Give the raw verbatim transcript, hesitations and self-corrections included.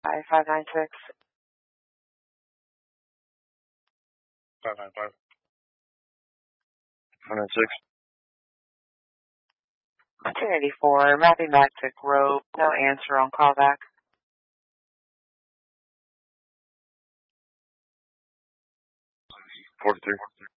five nine six. five nine five. five nine six. two eighty-four, mapping back to Grove. No answer on callback. forty-three.